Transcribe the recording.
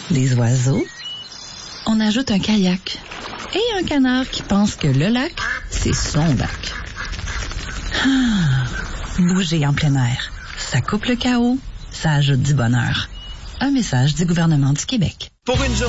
des oiseaux. On ajoute un kayak et un canard qui pense que le lac, c'est son lac. Bouger en plein air, ça coupe le chaos, ça ajoute du bonheur. Un message du gouvernement du Québec. Pour une journée